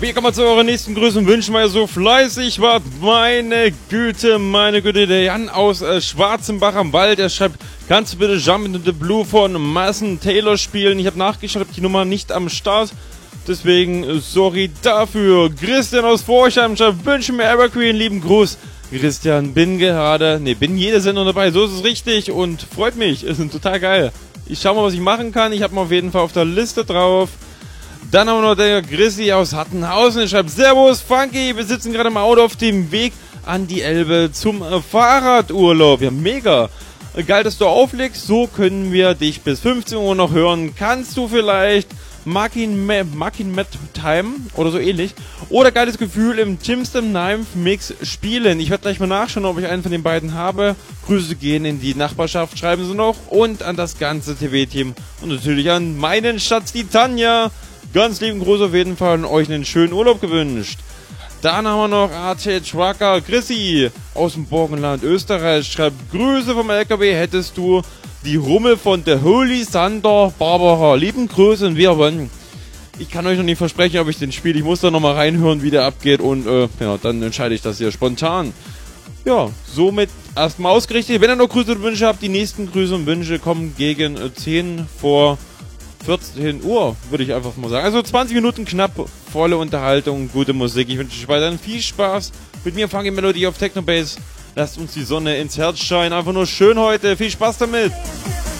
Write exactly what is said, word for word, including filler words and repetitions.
Wie kommen wir zu euren nächsten Grüßen und Wünschen, weil ihr so fleißig wart. Meine Güte, meine Güte, der Jan aus äh, Schwarzenbach am Wald, der schreibt, kannst du bitte Jump into the Blue von Mason Taylor spielen? Ich habe nachgeschaut, habe die Nummer nicht am Start. Deswegen, äh, sorry dafür. Christian aus Forchheim schreibt, wünsche mir Evergreen, lieben Gruß. Christian, bin gerade, ne, bin jede Sendung dabei, so ist es richtig und freut mich, ist total geil. Ich schau mal, was ich machen kann, ich habe mal auf jeden Fall auf der Liste drauf. Dann haben wir noch der Chrissy aus Hattenhausen, der schreibt, Servus Funky, wir sitzen gerade im Auto auf dem Weg an die Elbe zum äh, Fahrradurlaub. Ja, mega. Äh, geil, dass du auflegst, so können wir dich bis fünfzehn Uhr noch hören. Kannst du vielleicht Markin Matt Time oder so ähnlich oder geiles Gefühl im Jimston Ninth Mix spielen? Ich werde gleich mal nachschauen, ob ich einen von den beiden habe. Grüße gehen in die Nachbarschaft, schreiben sie noch, und an das ganze T V-Team und natürlich an meinen Schatz, die Tanja. Ganz lieben Gruß auf jeden Fall und euch einen schönen Urlaub gewünscht. Dann haben wir noch A T Trucker Chrissy aus dem Burgenland Österreich. Schreibt, Grüße vom L K W, hättest du die Rummel von der Holy Thunder Barbara. Lieben Grüße und wir wollen. Ich kann euch noch nicht versprechen, ob ich den spiele. Ich muss da nochmal reinhören, wie der abgeht und äh, ja, dann entscheide ich das hier spontan. Ja, somit erstmal ausgerichtet. Wenn ihr noch Grüße und Wünsche habt, die nächsten Grüße und Wünsche kommen gegen zehn vor vierzehn Uhr, würde ich einfach mal sagen. Also zwanzig Minuten knapp, volle Unterhaltung, gute Musik. Ich wünsche euch weiterhin viel Spaß. Mit mir Funky Melodie auf Technobase. Lasst uns die Sonne ins Herz scheinen. Einfach nur schön heute. Viel Spaß damit.